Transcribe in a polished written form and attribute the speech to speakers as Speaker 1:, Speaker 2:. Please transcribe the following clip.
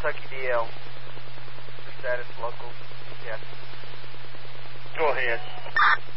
Speaker 1: Kentucky DL. The status local. Yeah.
Speaker 2: Go ahead.